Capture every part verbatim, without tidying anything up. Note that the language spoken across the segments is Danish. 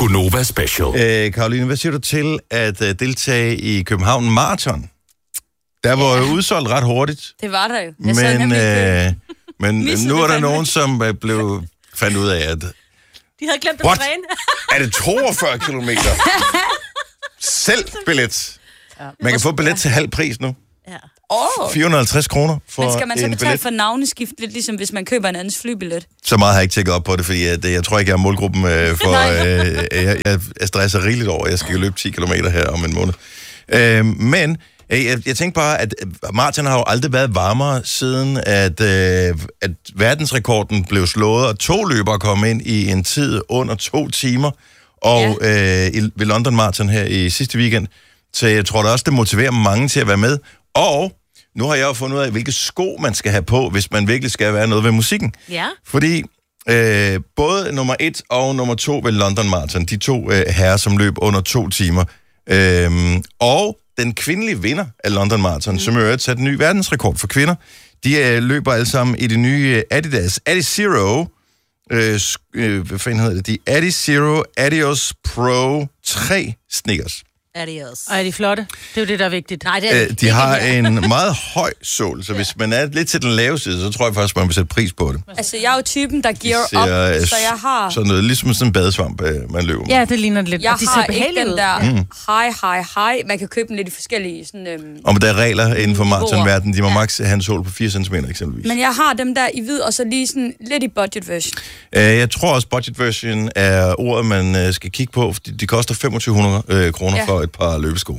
Gunova Special. Øh, Karoline, hvad siger du til at uh, deltage i København Marathon? Der var jo udsolgt ret hurtigt. Det var der jo. Jeg Men, øh, men nu er der nogen, som uh, blev fandt ud af, at... De havde glemt at What? træne. Er det toogfyrre kilometer? Selv billet. Man kan få billet til halv pris nu. Ja. Oh. fire hundrede og halvtreds kroner for Men skal man så en betale billet. for navneskift, lidt ligesom hvis man køber en andens flybillet? Så meget har jeg ikke tjekket op på det, fordi jeg, jeg tror ikke, jeg er målgruppen øh, for... Øh, jeg, jeg, jeg stresser rigeligt over, at jeg skal løbe ti kilometer her om en måned. Øh, men øh, jeg, jeg tænkte bare, at maraton har jo aldrig været varmere, siden at, øh, at verdensrekorden blev slået, og to løbere kom ind i en tid under to timer, og ja. øh, i, ved London Marathon her i sidste weekend. Så jeg tror da også, det motiverer mange til at være med. Og nu har jeg jo fundet ud af, hvilke sko man skal have på, hvis man virkelig skal være noget ved musikken. Ja. Fordi øh, både nummer et og nummer to ved London Marathon, de to øh, herrer, som løb under to timer, øh, og den kvindelige vinder af London Marathon, mm. som jo har sat en ny verdensrekord for kvinder, de øh, løber alle sammen i det nye Adidas Adizero, øh, øh, hvad fanden hedder det? De Adizero Adios Pro tre sneakers. Adios. Og er de flotte? Det er jo det, der er vigtigt. Nej, det er Øh, de har en meget høj sål, så ja. hvis man er lidt til den lave side, så tror jeg faktisk, man vil sætte pris på det. Altså, jeg er jo typen, der gear Ser, op, øh, så jeg har... Sådan noget, ligesom sådan en badesvamp, øh, man løber med. Ja, det ligner det lidt. Jeg og de har ser ikke behagelige den ud. der Mm. high, high, high. Man kan købe den lidt i forskellige sådan... Øhm, Og der er regler inden for niveauer. maratonverdenen. De må maks have en sål på fire centimeter eksempelvis. Men jeg har dem der i hvid, og så lige sådan lidt i budget version. Øh, jeg tror også, budget version er ordet, man øh, skal kigge på, fordi de koster femogtyve hundrede øh, kroner Ja. for et par løbesko.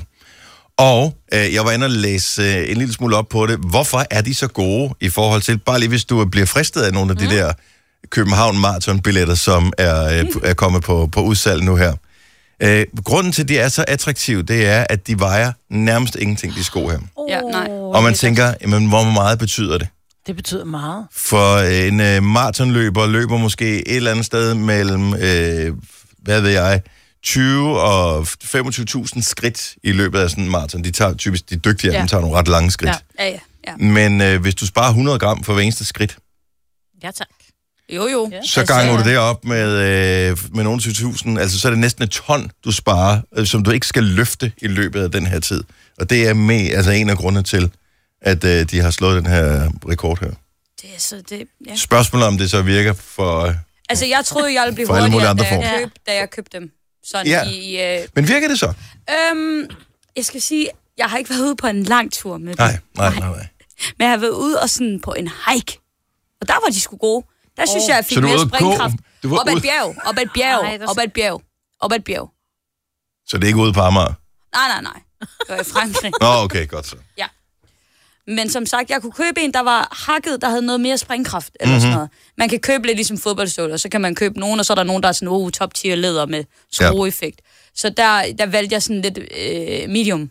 Og øh, jeg var inde og læse øh, en lille smule op på det. Hvorfor er de så gode i forhold til, bare lige hvis du bliver fristet af nogle af de mm. der København Marathon-billetter, som er, øh, er kommet på, på udsalg nu her. Øh, grunden til, at de er så attraktive, det er, at de vejer nærmest ingenting, de sko her. Ja, nej. Og man tænker, jamen, hvor meget betyder det? Det betyder meget. For en øh, maratonløber løber måske et eller andet sted mellem, øh, hvad ved jeg, tyve og femogtyve tusind skridt i løbet af sådan en maraton. De tager typisk, de dygtige af Ja. dem tager nogle ret lange skridt. Ja. Ja, ja, ja. Men øh, hvis du sparer hundrede gram for hver eneste skridt, Ja, tak. Jo, jo. Ja. så ganger du det op med, øh, med nogle tyve tusind. Altså, så er det næsten et ton, du sparer, øh, som du ikke skal løfte i løbet af den her tid. Og det er med, altså en af grundene til, at øh, de har slået den her rekord her. Det er så det, ja. Spørgsmålet om det så virker for... Øh, Altså, jeg troede, jeg ville blive For alle mulige hurtigere, andre da jeg, former. køb, da jeg købte dem. Sådan Ja. i... Øh, men virker det så? øhm, jeg skal sige, jeg har ikke været ude på en lang tur med dem. Nej, nej, nej, nej. Men jeg har været ude og sådan på en hike. Og der var de sgu gode. Der synes oh. jeg, jeg fik Så du var mere ude at gå? springkraft. Du var Op ad ude- et bjerg, op ad et bjerg, Nej, der- op ad et bjerg, op ad et bjerg. Så det er ikke ude på Amager? Nej, nej, nej. Det var i Frankrig. Nå, okay, godt så. Ja. Men som sagt, jeg kunne købe en, der var hakket, der havde noget mere springkraft, eller Mhm. mm-hmm. sådan noget. Man kan købe lidt ligesom fodboldstøvler, så kan man købe nogen, og så er der nogen, der er sådan, oh, top tier læder med skrueeffekt. Ja. Så der, der valgte jeg sådan lidt øh, medium.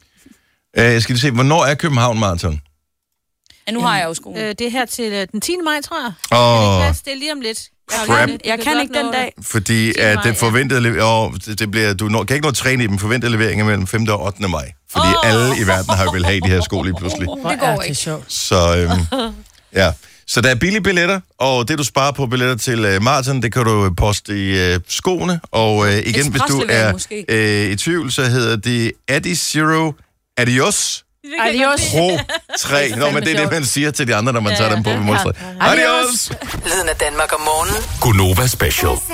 Øh, jeg skal lige se, hvornår er København Marathon? Ja, nu har jeg jo skoen. Øh, det er her til øh, den tiende maj, tror jeg. Åh, Det, det er lige om lidt. Crap. Du Jeg kan godt ikke den nå dag. fordi tiende at maj, det forventede... Ja. Åh, det, det bliver, du når, kan ikke nå at træne i dem. Forventede levering er mellem femte og ottende maj. Fordi Åh. alle i verden har jo vel have de her sko lige pludselig. Hvor Det går er det ikke. sjovt. Så øhm, ja. Så der er billige billetter, og det du sparer på billetter til øh, maraton, det kan du poste i øh, skoene. Og øh, igen, hvis du Ekspreslevering er måske. øh, i tvivl, så hedder det Adizero Adios Adios. Pro tre. Nå, men det er det, man siger til de andre, når man tager dem på ved målstreg. Adios! Lyden af Danmark om morgenen. Gunova Special.